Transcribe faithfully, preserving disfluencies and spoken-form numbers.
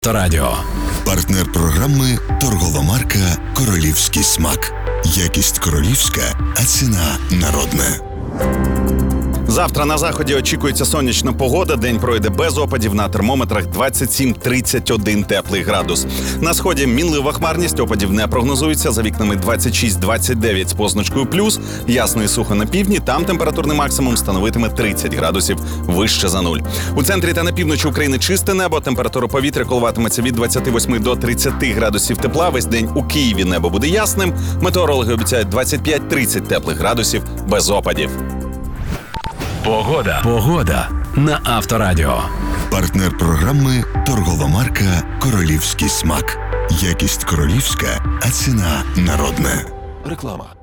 Радіо. Партнер програми торгова марка «Королівський смак». Якість королівська, а ціна народна. Завтра на заході очікується сонячна погода. День пройде без опадів, на термометрах двадцять сім - тридцять один теплий градус. На сході мінлива хмарність, опадів не прогнозується. За вікнами двадцять шість - двадцять дев'ять з позначкою плюс. Ясно і сухо на півдні, там температурний максимум становитиме тридцять градусів вище за нуль. У центрі та на півночі України чисте небо, температура повітря коливатиметься від двадцяти восьми до тридцяти градусів тепла. Весь день у Києві небо буде ясним. Метеорологи обіцяють двадцять п'ять - тридцять теплих градусів без опадів. Погода. Погода на Авторадіо. Партнер програми торгова марка «Королівський смак». Якість королівська, а ціна народна. Реклама.